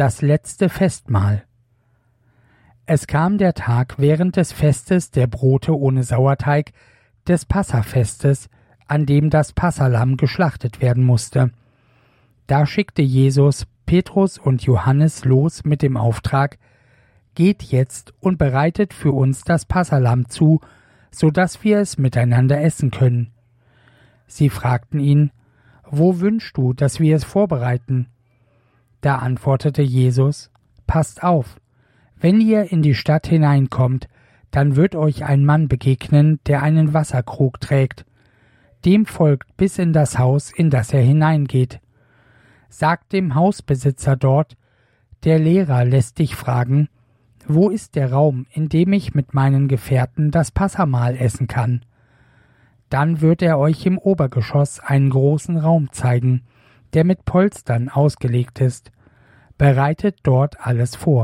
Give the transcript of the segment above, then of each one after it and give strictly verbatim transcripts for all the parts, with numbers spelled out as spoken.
Das letzte Festmahl. Es kam der Tag während des Festes der Brote ohne Sauerteig, des Passafestes, an dem das Passalamm geschlachtet werden musste. Da schickte Jesus Petrus und Johannes los mit dem Auftrag: Geht jetzt und bereitet für uns das Passalamm zu, so dass wir es miteinander essen können. Sie fragten ihn: Wo wünschst du, dass wir es vorbereiten? Da antwortete Jesus: Passt auf, wenn ihr in die Stadt hineinkommt, dann wird euch ein Mann begegnen, der einen Wasserkrug trägt. Dem folgt bis in das Haus, in das er hineingeht. Sagt dem Hausbesitzer dort: Der Lehrer lässt dich fragen: Wo ist der Raum, in dem ich mit meinen Gefährten das Passamahl essen kann? Dann wird er euch im Obergeschoss einen großen Raum zeigen, der mit Polstern ausgelegt ist. Bereitet dort alles vor.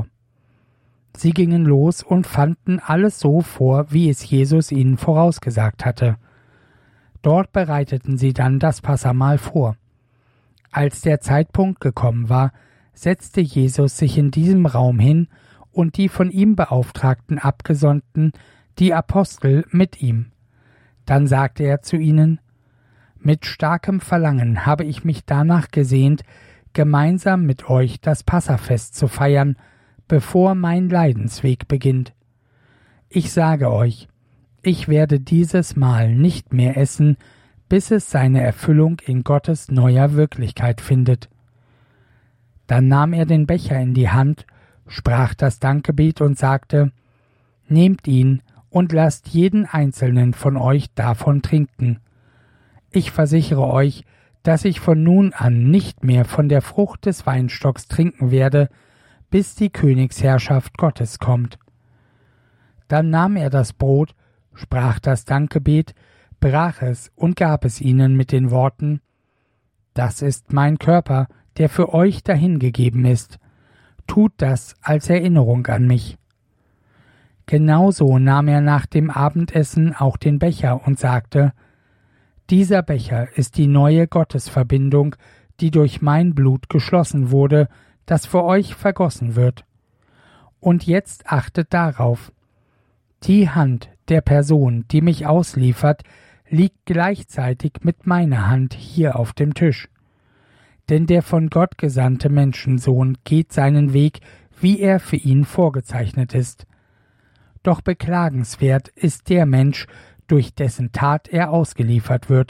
Sie gingen los und fanden alles so vor, wie es Jesus ihnen vorausgesagt hatte. Dort bereiteten sie dann das Passamahl vor. Als der Zeitpunkt gekommen war, setzte Jesus sich in diesem Raum hin und die von ihm beauftragten Abgesandten, die Apostel, mit ihm. Dann sagte er zu ihnen: Mit starkem Verlangen habe ich mich danach gesehnt, gemeinsam mit euch das Passafest zu feiern, bevor mein Leidensweg beginnt. Ich sage euch, ich werde dieses Mahl nicht mehr essen, bis es seine Erfüllung in Gottes neuer Wirklichkeit findet. Dann nahm er den Becher in die Hand, sprach das Dankgebet und sagte: Nehmt ihn und lasst jeden einzelnen von euch davon trinken. Ich versichere euch, dass ich von nun an nicht mehr von der Frucht des Weinstocks trinken werde, bis die Königsherrschaft Gottes kommt. Dann nahm er das Brot, sprach das Dankgebet, brach es und gab es ihnen mit den Worten: Das ist mein Körper, der für euch dahingegeben ist. Tut das als Erinnerung an mich. Genauso nahm er nach dem Abendessen auch den Becher und sagte: Dieser Becher ist die neue Gottesverbindung, die durch mein Blut geschlossen wurde, das für euch vergossen wird. Und jetzt achtet darauf: Die Hand der Person, die mich ausliefert, liegt gleichzeitig mit meiner Hand hier auf dem Tisch. Denn der von Gott gesandte Menschensohn geht seinen Weg, wie er für ihn vorgezeichnet ist. Doch beklagenswert ist der Mensch, durch dessen Tat er ausgeliefert wird.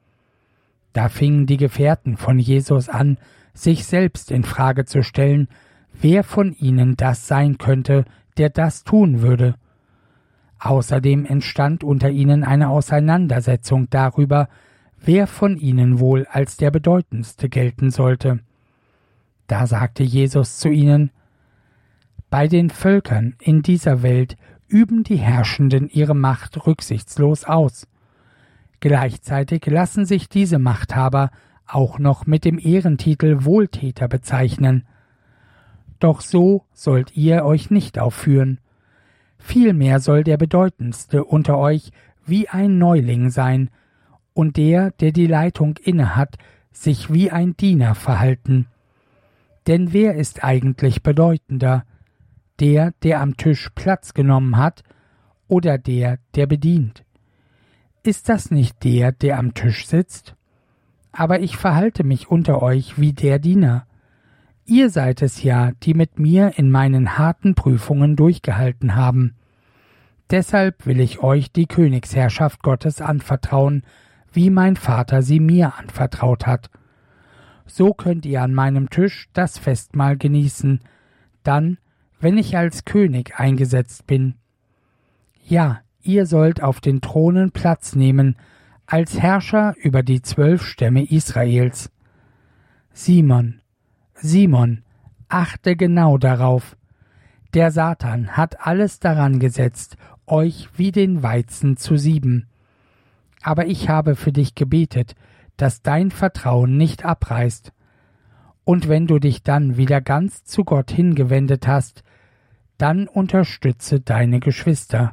Da fingen die Gefährten von Jesus an, sich selbst in Frage zu stellen, wer von ihnen das sein könnte, der das tun würde. Außerdem entstand unter ihnen eine Auseinandersetzung darüber, wer von ihnen wohl als der bedeutendste gelten sollte. Da sagte Jesus zu ihnen: Bei den Völkern in dieser Welt üben die Herrschenden ihre Macht rücksichtslos aus. Gleichzeitig lassen sich diese Machthaber auch noch mit dem Ehrentitel Wohltäter bezeichnen. Doch so sollt ihr euch nicht aufführen. Vielmehr soll der Bedeutendste unter euch wie ein Neuling sein, und der, der die Leitung innehat, sich wie ein Diener verhalten. Denn wer ist eigentlich bedeutender? Der, der am Tisch Platz genommen hat, oder der, der bedient? Ist das nicht der, der am Tisch sitzt? Aber ich verhalte mich unter euch wie der Diener. Ihr seid es ja, die mit mir in meinen harten Prüfungen durchgehalten haben. Deshalb will ich euch die Königsherrschaft Gottes anvertrauen, wie mein Vater sie mir anvertraut hat. So könnt ihr an meinem Tisch das Festmahl genießen, dann, wenn ich als König eingesetzt bin. Ja, ihr sollt auf den Thronen Platz nehmen, als Herrscher über die zwölf Stämme Israels. Simon, Simon, achte genau darauf. Der Satan hat alles daran gesetzt, euch wie den Weizen zu sieben. Aber ich habe für dich gebetet, dass dein Vertrauen nicht abreißt. Und wenn du dich dann wieder ganz zu Gott hingewendet hast, dann unterstütze deine Geschwister.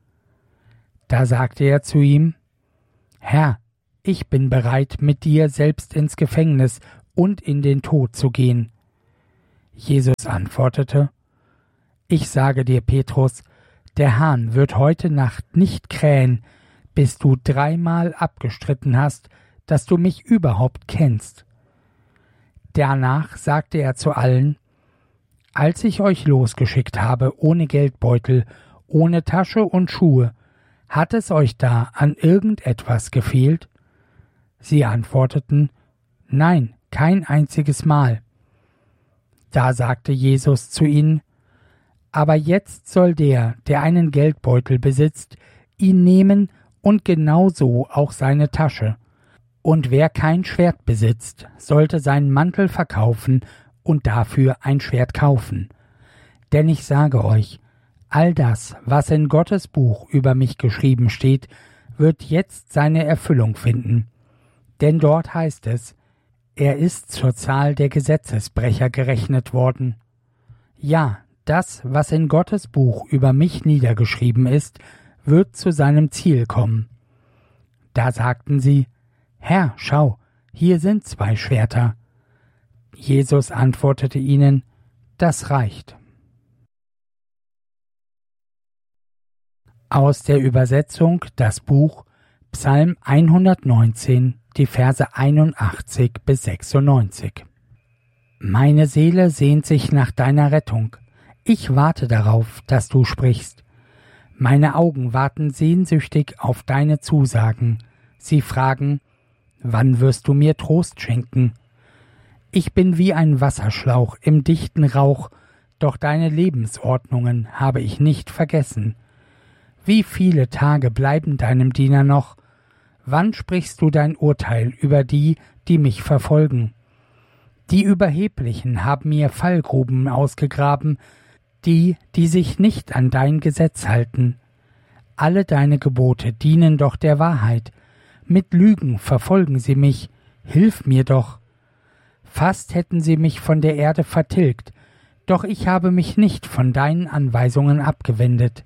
Da sagte er zu ihm: Herr, ich bin bereit, mit dir selbst ins Gefängnis und in den Tod zu gehen. Jesus antwortete: Ich sage dir, Petrus, der Hahn wird heute Nacht nicht krähen, bis du dreimal abgestritten hast, dass du mich überhaupt kennst. Danach sagte er zu allen: Als ich euch losgeschickt habe, ohne Geldbeutel, ohne Tasche und Schuhe, hat es euch da an irgendetwas gefehlt? Sie antworteten: Nein, kein einziges Mal. Da sagte Jesus zu ihnen: Aber jetzt soll der, der einen Geldbeutel besitzt, ihn nehmen und genauso auch seine Tasche. Und wer kein Schwert besitzt, sollte seinen Mantel verkaufen und dafür ein Schwert kaufen. Denn ich sage euch, all das, was in Gottes Buch über mich geschrieben steht, wird jetzt seine Erfüllung finden. Denn dort heißt es: Er ist zur Zahl der Gesetzesbrecher gerechnet worden. Ja, das, was in Gottes Buch über mich niedergeschrieben ist, wird zu seinem Ziel kommen. Da sagten sie: Herr, schau, hier sind zwei Schwerter. Jesus antwortete ihnen: Das reicht. Aus der Übersetzung das Buch Psalm hundertneunzehn, die Verse einundachtzig bis sechsundneunzig. Meine Seele sehnt sich nach deiner Rettung. Ich warte darauf, dass du sprichst. Meine Augen warten sehnsüchtig auf deine Zusagen. Sie fragen: Wann wirst du mir Trost schenken? Ich bin wie ein Wasserschlauch im dichten Rauch, doch deine Lebensordnungen habe ich nicht vergessen. Wie viele Tage bleiben deinem Diener noch? Wann sprichst du dein Urteil über die, die mich verfolgen? Die Überheblichen haben mir Fallgruben ausgegraben, die, die sich nicht an dein Gesetz halten. Alle deine Gebote dienen doch der Wahrheit. Mit Lügen verfolgen sie mich. Hilf mir doch. Fast hätten sie mich von der Erde vertilgt, doch ich habe mich nicht von deinen Anweisungen abgewendet.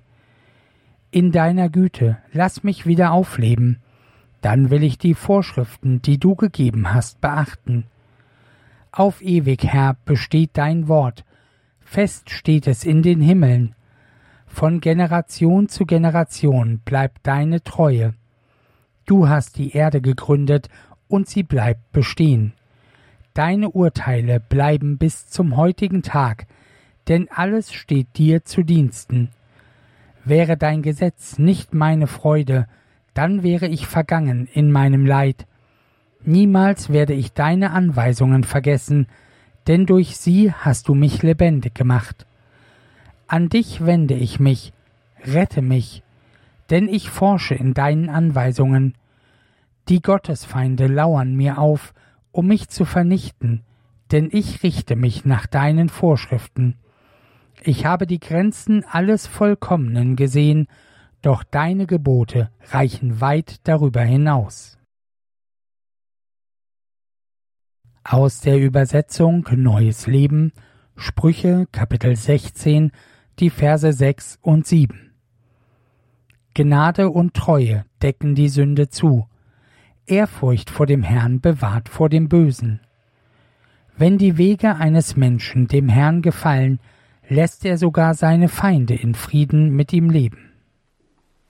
In deiner Güte lass mich wieder aufleben, dann will ich die Vorschriften, die du gegeben hast, beachten. Auf ewig, Herr, besteht dein Wort, fest steht es in den Himmeln. Von Generation zu Generation bleibt deine Treue. Du hast die Erde gegründet und sie bleibt bestehen. Deine Urteile bleiben bis zum heutigen Tag, denn alles steht dir zu Diensten. Wäre dein Gesetz nicht meine Freude, dann wäre ich vergangen in meinem Leid. Niemals werde ich deine Anweisungen vergessen, denn durch sie hast du mich lebendig gemacht. An dich wende ich mich, rette mich, denn ich forsche in deinen Anweisungen. Die Gottesfeinde lauern mir auf, um mich zu vernichten, denn ich richte mich nach deinen Vorschriften. Ich habe die Grenzen alles Vollkommenen gesehen, doch deine Gebote reichen weit darüber hinaus. Aus der Übersetzung Neues Leben, Sprüche Kapitel sechzehn, die Verse sechs und sieben. Gnade und Treue decken die Sünde zu. Ehrfurcht vor dem Herrn bewahrt vor dem Bösen. Wenn die Wege eines Menschen dem Herrn gefallen, lässt er sogar seine Feinde in Frieden mit ihm leben.